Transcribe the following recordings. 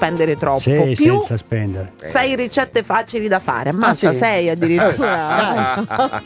spendere troppo. Sì, Più senza spendere. 6 ricette facili da fare. Ammazza, sì? 6 addirittura.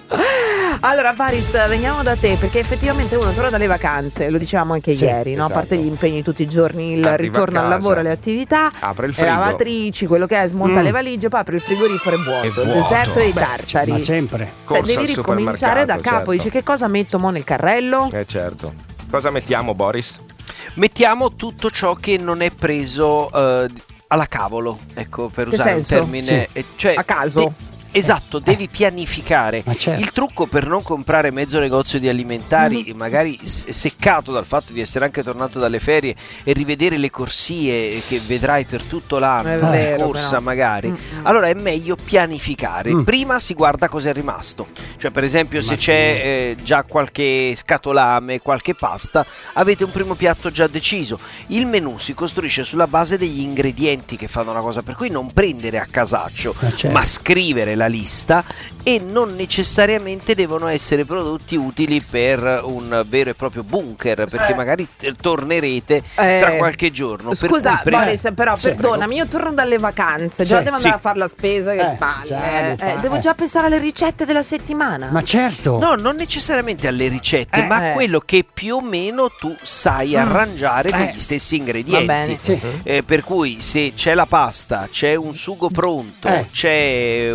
Allora Paris, veniamo da te, perché effettivamente uno torna dalle vacanze, lo dicevamo anche ieri, no? A parte gli impegni tutti i giorni, il ritorno al lavoro, le attività, apre il le frigo, lavatrici, quello che è, smonta le valigie, poi apre il frigorifero, è vuoto. Deserto e i tartari. Ma sempre. Cioè, devi ricominciare da capo, dici che cosa metto mo nel carrello? Certo. Cosa mettiamo, Boris? Mettiamo tutto ciò che non è preso alla cavolo, ecco, per Che usare senso? un termine, cioè A caso? Esatto, devi pianificare. certo. Il trucco per non comprare mezzo negozio di alimentari, magari seccato dal fatto di essere anche tornato dalle ferie, e rivedere le corsie che vedrai per tutto l'anno, È la vero, corsa però. magari. Allora è meglio pianificare. Prima si guarda cosa è rimasto. Cioè, per esempio, se c'è già qualche scatolame, qualche pasta, avete un primo piatto già deciso. Il menù si costruisce sulla base degli ingredienti che fanno la cosa, per cui non prendere a casaccio, certo. ma scrivere la lista, e non necessariamente devono essere prodotti utili per un vero e proprio bunker, perché magari tornerete tra qualche giorno. Per Scusa cui Boris, però perdonami, io torno dalle vacanze, già devo andare a fare la spesa, che palle. Devo già pensare alle ricette della settimana. Ma certo. No, non necessariamente alle ricette, ma a quello che più o meno tu sai arrangiare con gli stessi ingredienti. Va bene. Sì. Per cui se c'è la pasta, c'è un sugo pronto, c'è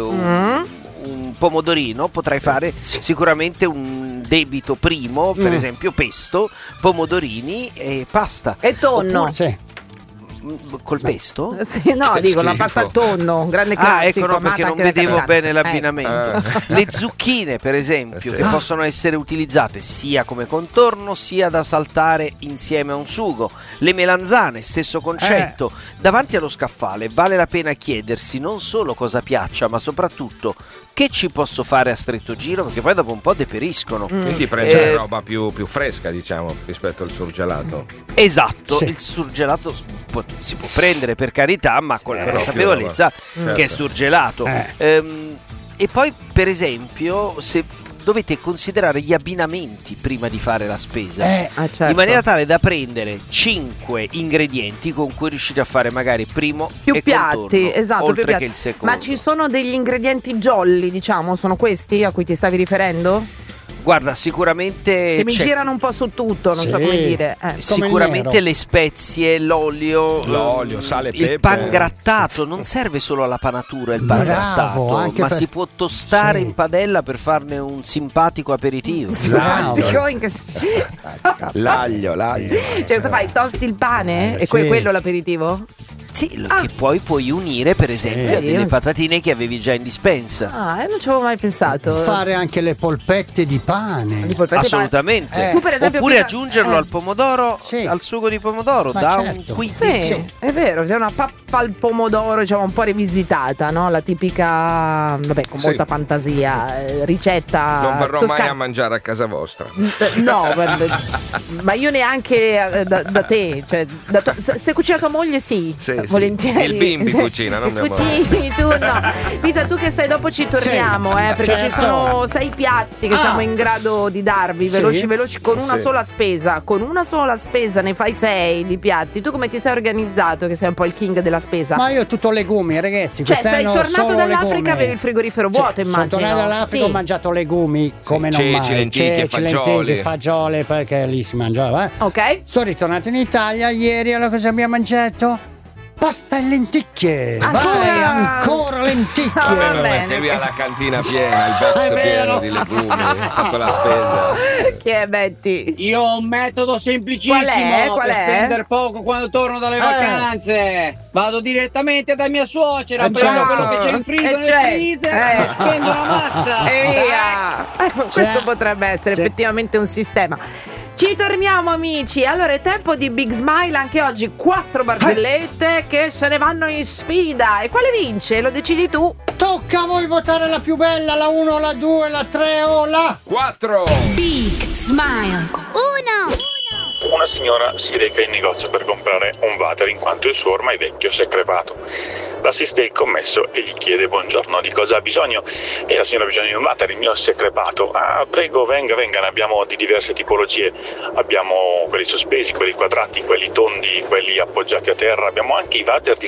un pomodorino, potrai fare sicuramente un debito primo, per esempio pesto, pomodorini e pasta. E tonno. Sì. Col pesto? Sì, no, Che dico la schifo. pasta al tonno, un grande classico. Ecco, no, perché amata non anche dai vedevo capitani. bene l'abbinamento. Le zucchine, per esempio, che possono essere utilizzate sia come contorno sia da saltare insieme a un sugo. Le melanzane, stesso concetto. Davanti allo scaffale vale la pena chiedersi non solo cosa piaccia, ma soprattutto che ci posso fare a stretto giro, perché poi dopo un po' deperiscono. Quindi prendere roba più fresca, diciamo, rispetto al surgelato. Esatto, Sì. il surgelato si può prendere, per carità, ma con la consapevolezza che è surgelato. E poi, per esempio, se dovete considerare gli abbinamenti prima di fare la spesa, certo. in maniera tale da prendere 5 ingredienti con cui riuscite a fare magari primo Più e piatti, contorno, esatto, oltre più piatti. che il secondo. Ma ci sono degli ingredienti jolly, diciamo, sono questi a cui ti stavi riferendo? Guarda, sicuramente Che mi c'è- girano un po' su tutto, non so come dire. sicuramente nero. le spezie, l'olio, sale, il pepe. pan grattato non serve solo alla panatura il pan Bravo, grattato, anche ma per- si può tostare Sì. in padella per farne un simpatico aperitivo. Simpatico, in che L'aglio. Cioè, cosa fai? Tosti il pane? E sì. quello l'aperitivo? Sì, che poi puoi unire per esempio a delle patatine che avevi già in dispensa. Non ci avevo mai pensato. Fare anche le polpette di pane. Di polpette Assolutamente. Tu, per esempio, Oppure prima- aggiungerlo al pomodoro, Sì. al sugo di pomodoro, Ma da certo. un quiz. Sì, è vero, c'è una pappa al pomodoro, diciamo, un po' rivisitata, no? La tipica, vabbè, con Sì. molta fantasia, ricetta Non verrò toscana. mai a mangiare a casa vostra. No, ma io neanche da te, cioè, se cucina tua moglie sì, Sì, volentieri. Il bimbi cucina, non mia moglie. Cucini tu, no. Pizza, tu che sei, dopo ci torniamo, perché certo. ci sono 6 piatti che siamo in grado di darvi, veloci, con una sola spesa. Con una sola spesa ne fai 6 di piatti. Tu come ti sei organizzato, che sei un po' il king della spesa? Ma io tutto legumi, ragazzi. Cioè, sei quest'anno tornato solo dall'Africa, legumi. avevi il frigorifero vuoto, immagino. Sono tornato dall'Africa, Sì. ho mangiato legumi come non Ceci, mai. lenticchie, fagioli. fagiole, perché lì si mangiava. Ok. Sono ritornato in Italia ieri, allora cosa abbiamo mangiato? Pasta e lenticchie. Vai, ancora lenticchie. Va bene. Perché lui ha la cantina piena, il box È pieno vero. di legumi, ha fatto la spesa. Chi è Betty? Io ho un metodo semplicissimo Qual per è? spendere poco quando torno dalle vacanze. Vado direttamente da mia suocera, prendo certo. quello che c'è in frigo E nel c'è. freezer e spendo una mazza. E via! Questo potrebbe essere effettivamente un sistema. Ci torniamo, amici. Allora è tempo di Big Smile. Anche oggi 4 barzellette che se ne vanno in sfida. E quale vince? Lo decidi tu. Tocca a voi votare la più bella, la 1, la 2, la 3 o la 4. Big Smile. 1. Una signora si reca in negozio per comprare un water in quanto il suo ormai vecchio si è crepato. L'assiste il commesso e gli chiede buongiorno di cosa ha bisogno e la signora ha bisogno di un water, il mio si è crepato. Prego venga, ne abbiamo di diverse tipologie, abbiamo quelli sospesi, quelli quadrati, quelli tondi, quelli appoggiati a terra, abbiamo anche i water di